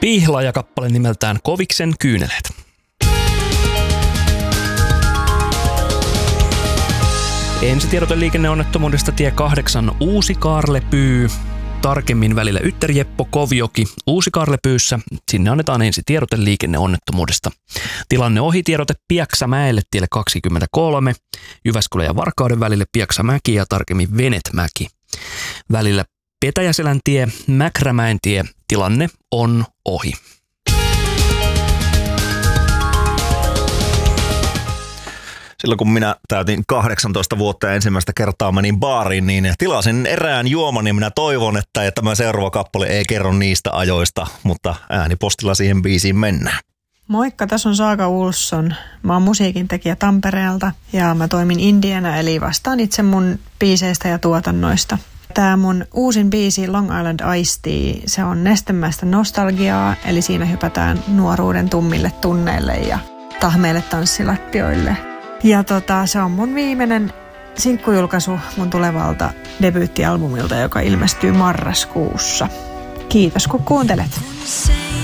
Pihlaaja-kappale nimeltään Koviksen kyyneleet. Ensitiedote liikenneonnettomuudesta tie 8 Uusi-Kaarlepyy. Tarkemmin välillä Ytterjeppo-Kovioki Uusi-Kaarlepyyssä. Sinne annetaan ensitiedote liikenneonnettomuudesta. Tilanne ohitiedote Pieksämäelle tielle 23. Jyväskylän ja Varkauden välille Pieksämäki ja tarkemmin Venetmäki. Välillä Petäjäselän tie, Mäkrämäen tie. Tilanne on ohi. Silloin kun minä täytin 18 vuotta ja ensimmäistä kertaa menin baariin, niin tilasin erään juoman ja minä toivon, että tämä seuraava kappale ei kerro niistä ajoista, mutta äänipostilla siihen biisiin mennään. Moikka, tässä on Saaka Ulsson. Mä oon musiikintekijä Tampereelta ja mä toimin indiana, eli vastaan itse mun biiseistä ja tuotannoista. Tää mun uusin biisi Long Island Iced Tea, se on nestemäistä nostalgiaa, eli siinä hypätään nuoruuden tummille tunneille ja tahmeille tanssilattioille. Ja se on mun viimeinen sinkkujulkaisu mun tulevalta debyyttialbumilta, joka ilmestyy marraskuussa. Kiitos kun kuuntelet.